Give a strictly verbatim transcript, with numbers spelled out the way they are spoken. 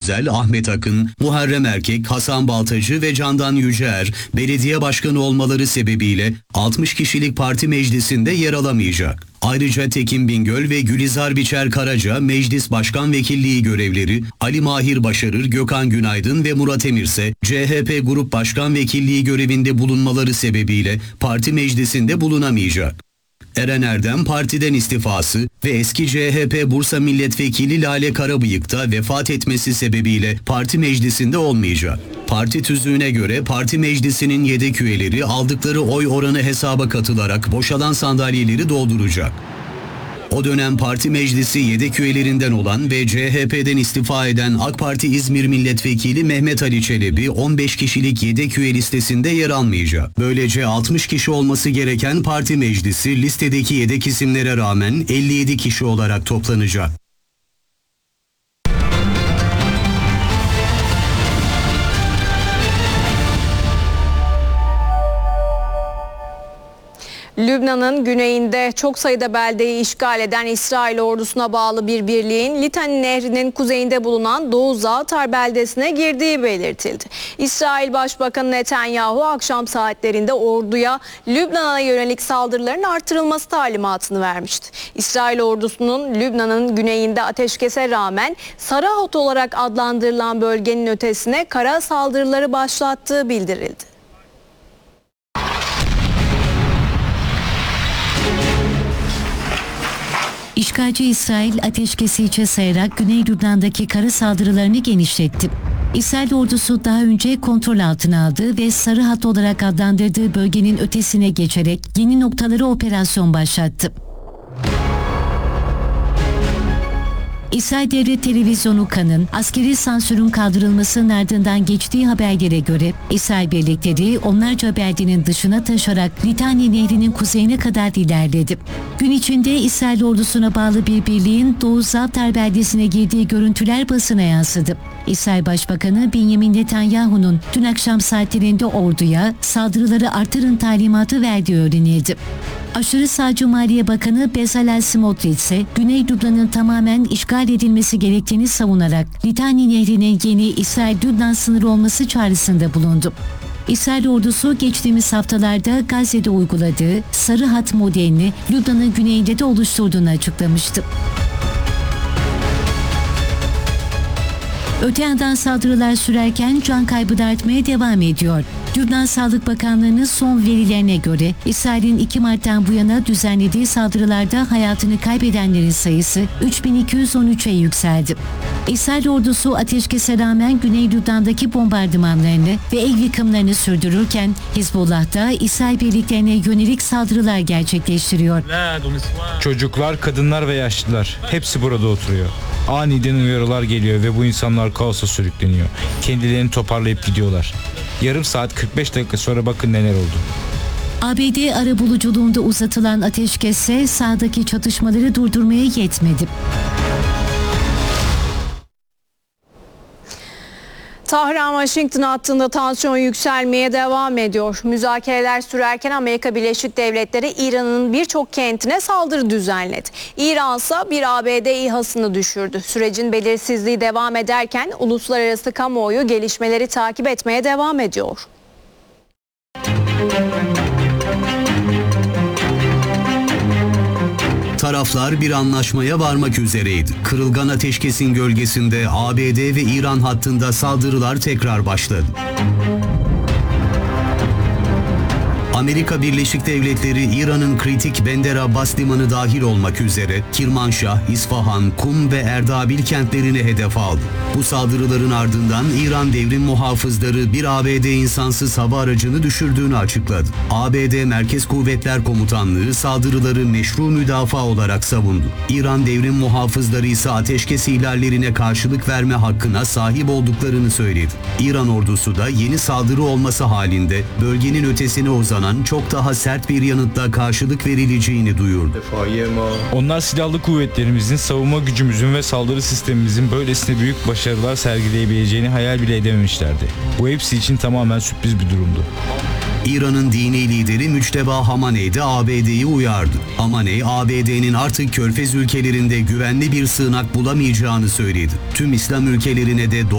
Özel, Ahmet Akın, Muharrem Erkek, Hasan Baltacı ve Candan Yüceer belediye başkanı olmaları sebebiyle altmış kişilik parti meclisinde yer alamayacak. Ayrıca Tekin Bingöl ve Gülizar Biçer Karaca meclis başkan vekilliği görevleri, Ali Mahir Başarır, Gökhan Günaydın ve Murat Emir ise C H P Grup Başkan Vekilliği görevinde bulunmaları sebebiyle parti meclisinde bulunamayacak. Eren Erdem partiden istifası ve eski C H P Bursa Milletvekili Lale Karabıyık da vefat etmesi sebebiyle parti meclisinde olmayacak. Parti tüzüğüne göre parti meclisinin yedek üyeleri aldıkları oy oranı hesaba katılarak boşalan sandalyeleri dolduracak. O dönem parti meclisi yedek üyelerinden olan ve C H P'den istifa eden AK Parti İzmir Milletvekili Mehmet Ali Çelebi on beş kişilik yedek üye listesinde yer almayacak. Böylece altmış kişi olması gereken parti meclisi listedeki yedek isimlere rağmen elli yedi kişi olarak toplanacak. Lübnan'ın güneyinde çok sayıda beldeyi işgal eden İsrail ordusuna bağlı bir birliğin Litani Nehri'nin kuzeyinde bulunan Doğu Zaatar beldesine girdiği belirtildi. İsrail Başbakanı Netanyahu akşam saatlerinde orduya Lübnan'a yönelik saldırıların artırılması talimatını vermişti. İsrail ordusunun Lübnan'ın güneyinde ateşkese rağmen Sarahot olarak adlandırılan bölgenin ötesine kara saldırıları başlattığı bildirildi. İşgalci İsrail ateşkesi içe sayarak Güney Lübnan'daki kara saldırılarını genişletti. İsrail ordusu daha önce kontrol altına aldığı ve Sarı Hat olarak adlandırdığı bölgenin ötesine geçerek yeni noktalara operasyon başlattı. İsrail Devlet Televizyonu Kan'ın askeri sansürün kaldırılmasının ardından geçtiği haberlere göre İsrail birlikleri onlarca beldenin dışına taşarak Litani Nehri'nin kuzeyine kadar ilerledi. Gün içinde İsrail ordusuna bağlı bir birliğin Doğu Zaatar beldesine girdiği görüntüler basına yansıdı. İsrail Başbakanı Benjamin Netanyahu'nun dün akşam saatlerinde orduya saldırıları artırın talimatı verdiği öğrenildi. Aşırı sağcı Maliye Bakanı Bezalel Smotrich ise Güney Lübnan'ın tamamen işgal edilmesi gerektiğini savunarak Litani Nehri'nin yeni İsrail-Lübnan sınırı olması çağrısında bulundu. İsrail ordusu geçtiğimiz haftalarda Gazze'de uyguladığı Sarı Hat modelini Lübnan'ın güneyinde de oluşturduğunu açıklamıştı. Öte yandan saldırılar sürerken can kaybı da artmaya devam ediyor. Lübnan Sağlık Bakanlığı'nın son verilerine göre İsrail'in iki Mart'tan bu yana düzenlediği saldırılarda hayatını kaybedenlerin sayısı üç bin iki yüz on üçe yükseldi. İsrail ordusu ateşkese rağmen Güney Lübnan'daki bombardımanlarını ve ev yıkımlarını sürdürürken Hizbullah da İsrail birliklerine yönelik saldırılar gerçekleştiriyor. Çocuklar, kadınlar ve yaşlılar hepsi burada oturuyor. Aniden uyarılar geliyor ve bu insanlar kaosa sürükleniyor. Kendilerini toparlayıp gidiyorlar. Yarım saat kırk beş dakika sonra bakın neler oldu. A B D arabuluculuğunda uzatılan ateşkese sahadaki çatışmaları durdurmaya yetmedi. Tahran-Washington hattında tansiyon yükselmeye devam ediyor. Müzakereler sürerken Amerika Birleşik Devletleri İran'ın birçok kentine saldırı düzenledi. İran ise bir A B D İHA'sını düşürdü. Sürecin belirsizliği devam ederken uluslararası kamuoyu gelişmeleri takip etmeye devam ediyor. Taraflar bir anlaşmaya varmak üzereydi. Kırılgan ateşkesin gölgesinde A B D ve İran hattında saldırılar tekrar başladı. Amerika Birleşik Devletleri İran'ın kritik Bender Abbas limanı dahil olmak üzere Kirmanşah, İsfahan, Kum ve Erdabil kentlerini hedef aldı. Bu saldırıların ardından İran devrim muhafızları bir A B D insansız hava aracını düşürdüğünü açıkladı. A B D Merkez Kuvvetler Komutanlığı saldırıları meşru müdafaa olarak savundu. İran devrim muhafızları ise ateşkes ihlallerine karşılık verme hakkına sahip olduklarını söyledi. İran ordusu da yeni saldırı olması halinde bölgenin ötesine uzanan çok daha sert bir yanıtla karşılık verileceğini duyurdu. Onlar silahlı kuvvetlerimizin, savunma gücümüzün ve saldırı sistemimizin böylesine büyük başarılar sergileyebileceğini hayal bile edememişlerdi. Bu hepsi için tamamen sürpriz bir durumdu. İran'ın dini lideri Müçteba Hamaney de A B D'yi uyardı. Hamaney, A B D'nin artık Körfez ülkelerinde güvenli bir sığınak bulamayacağını söyledi. Tüm İslam ülkelerine de